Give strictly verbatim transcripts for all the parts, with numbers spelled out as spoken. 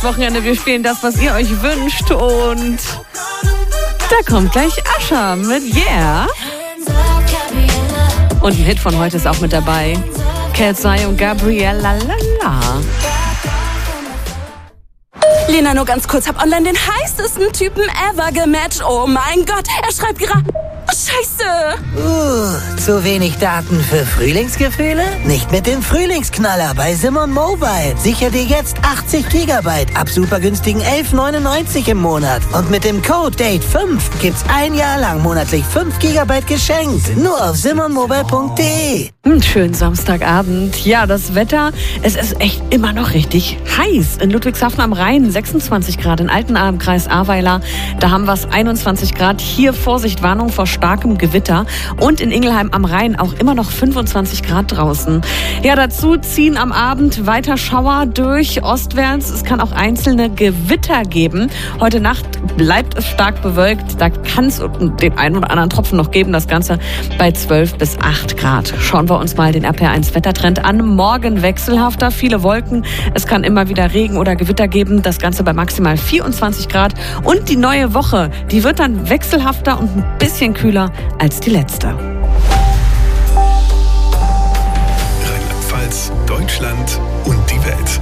Pfingstwochenende. Wir spielen das, was ihr euch wünscht. Und da kommt gleich Ascher mit Yeah. Und ein Hit von heute ist auch mit dabei. Kelsey und Gabrielle, la la la. Lena, nur ganz kurz, hab online den heißesten Typen ever gematcht. Oh mein Gott, er schreibt gerade... Scheiße! Uh, zu wenig Daten für Frühlingsgefühle? Nicht mit dem Frühlingsknaller bei Simon Mobile. Sicher dir jetzt achtzig Gigabyte ab super günstigen elf neunundneunzig im Monat. Und mit dem Code Date fünf gibt's ein Jahr lang monatlich fünf Gigabyte geschenkt. Nur auf simon mobile punkt de. Einen schönen Samstagabend. Ja, das Wetter, es ist echt immer noch richtig heiß. In Ludwigshafen am Rhein sechsundzwanzig Grad, in Altenahr im Kreis Ahrweiler, da haben wir es einundzwanzig Grad. Hier Vorsicht, Warnung vor starkem Gewitter. Und in Ingelheim am Rhein auch immer noch fünfundzwanzig Grad draußen. Ja, dazu ziehen am Abend weiter Schauer durch ostwärts. Es kann auch einzelne Gewitter geben. Heute Nacht bleibt es stark bewölkt. Da kann es den einen oder anderen Tropfen noch geben. Das Ganze bei zwölf bis acht Grad. Schauen wir uns mal den R P R eins Wettertrend an. Morgen wechselhafter, viele Wolken. Es kann immer wieder Regen oder Gewitter geben. Das Ganze bei maximal vierundzwanzig Grad. Und die neue Woche, die wird dann wechselhafter und ein bisschen kühler als die letzte. Rheinland-Pfalz, Deutschland und die Welt.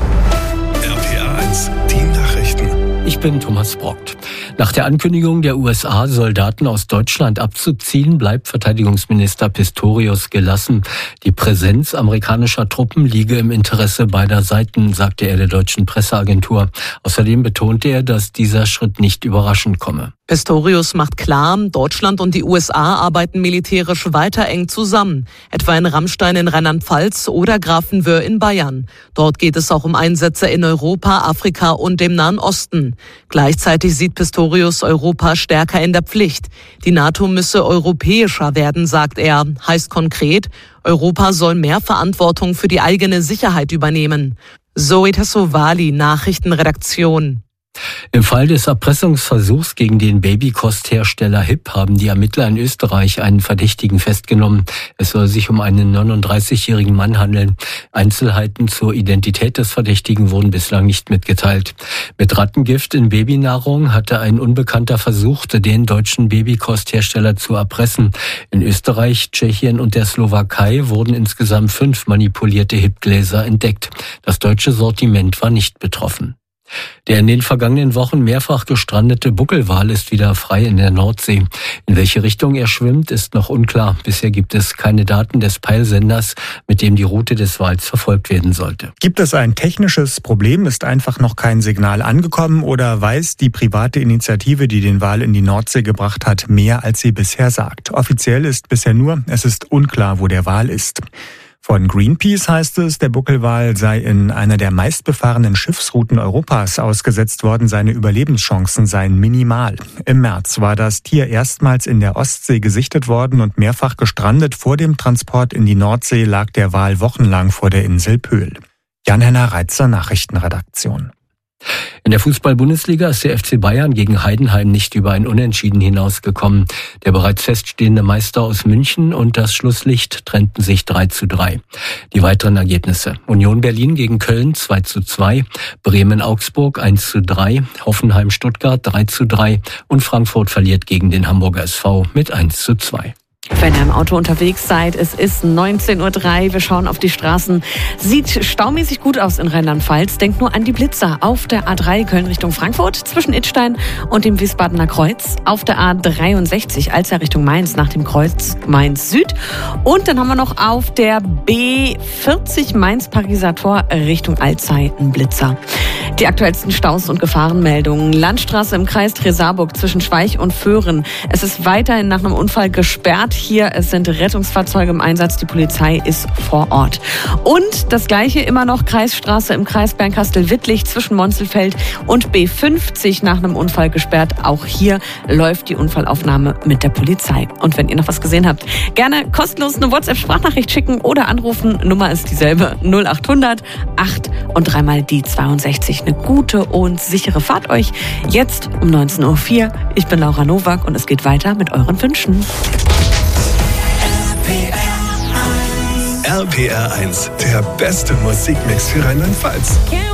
R P R eins, die Nachrichten. Ich bin Thomas Brockt. Nach der Ankündigung der U S A, Soldaten aus Deutschland abzuziehen, bleibt Verteidigungsminister Pistorius gelassen. Die Präsenz amerikanischer Truppen liege im Interesse beider Seiten, sagte er der deutschen Presseagentur. Außerdem betonte er, dass dieser Schritt nicht überraschend komme. Pistorius macht klar, Deutschland und die U S A arbeiten militärisch weiter eng zusammen, etwa in Rammstein in Rheinland-Pfalz oder Grafenwöhr in Bayern. Dort geht es auch um Einsätze in Europa, Afrika und dem Nahen Osten. Gleichzeitig sieht Pistorius Europa stärker in der Pflicht. Die NATO müsse europäischer werden, sagt er. Heißt konkret, Europa soll mehr Verantwortung für die eigene Sicherheit übernehmen. Zoe Tassovali, Nachrichtenredaktion. Im Fall des Erpressungsversuchs gegen den Babykosthersteller H I P haben die Ermittler in Österreich einen Verdächtigen festgenommen. Es soll sich um einen neununddreißigjährigen Mann handeln. Einzelheiten zur Identität des Verdächtigen wurden bislang nicht mitgeteilt. Mit Rattengift in Babynahrung hatte ein Unbekannter versucht, den deutschen Babykosthersteller zu erpressen. In Österreich, Tschechien und der Slowakei wurden insgesamt fünf manipulierte H I P-Gläser entdeckt. Das deutsche Sortiment war nicht betroffen. Der in den vergangenen Wochen mehrfach gestrandete Buckelwal ist wieder frei in der Nordsee. In welche Richtung er schwimmt, ist noch unklar. Bisher gibt es keine Daten des Peilsenders, mit dem die Route des Wals verfolgt werden sollte. Gibt es ein technisches Problem? Ist einfach noch kein Signal angekommen? Oder weiß die private Initiative, die den Wal in die Nordsee gebracht hat, mehr als sie bisher sagt? Offiziell ist bisher nur, es ist unklar, wo der Wal ist. Von Greenpeace heißt es, der Buckelwal sei in einer der meistbefahrenen Schiffsrouten Europas ausgesetzt worden. Seine Überlebenschancen seien minimal. Im März war das Tier erstmals in der Ostsee gesichtet worden und mehrfach gestrandet. Vor dem Transport in die Nordsee lag der Wal wochenlang vor der Insel Pöhl. Jan-Henner Reitzer, Nachrichtenredaktion. In der Fußball-Bundesliga ist der F C Bayern gegen Heidenheim nicht über ein Unentschieden hinausgekommen. Der bereits feststehende Meister aus München und das Schlusslicht trennten sich drei zu drei. Die weiteren Ergebnisse: Union Berlin gegen Köln zwei zu zwei, Bremen-Augsburg eins zu drei, Hoffenheim-Stuttgart drei zu drei und Frankfurt verliert gegen den Hamburger S V mit eins zu zwei. Wenn ihr im Auto unterwegs seid, es ist neunzehn Uhr drei, wir schauen auf die Straßen. Sieht staumäßig gut aus in Rheinland-Pfalz. Denkt nur an die Blitzer auf der A drei Köln Richtung Frankfurt zwischen Idstein und dem Wiesbadener Kreuz. Auf der A dreiundsechzig Alzey Richtung Mainz nach dem Kreuz Mainz Süd. Und dann haben wir noch auf der B vierzig Mainz-Pariser Tor Richtung Alzey einen Blitzer. Die aktuellsten Staus und Gefahrenmeldungen. Landstraße im Kreis Tresa-Burg zwischen Schweich und Föhren. Es ist weiterhin nach einem Unfall gesperrt. Hier, es sind Rettungsfahrzeuge im Einsatz, die Polizei ist vor Ort. Und das Gleiche immer noch Kreisstraße im Kreis Bernkastel-Wittlich zwischen Monzelfeld und B fünfzig nach einem Unfall gesperrt. Auch hier läuft die Unfallaufnahme mit der Polizei. Und wenn ihr noch was gesehen habt, gerne kostenlos eine WhatsApp-Sprachnachricht schicken oder anrufen. Nummer ist dieselbe, null achthundert acht und dreimal die zweiundsechzig. Eine gute und sichere Fahrt euch jetzt um neunzehn Uhr vier. Ich bin Laura Nowak und es geht weiter mit euren Wünschen. R P R eins, der beste Musikmix für Rheinland-Pfalz.